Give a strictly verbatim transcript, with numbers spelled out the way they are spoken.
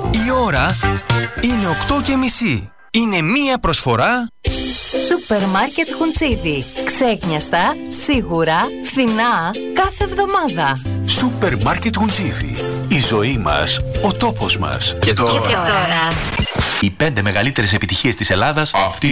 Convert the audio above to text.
Η ώρα είναι οκτώ και μισή. Είναι μία προσφορά Σούπερ Μάρκετ Χουντσίδη. Ξέχνιαστα, σίγουρα, φθηνά, κάθε εβδομάδα. Σούπερ Μάρκετ Χουντσίδη. Η ζωή μας, ο τόπος μας. Και τώρα, Και τώρα. Οι πέντε μεγαλύτερες επιτυχίες της Ελλάδας αυτή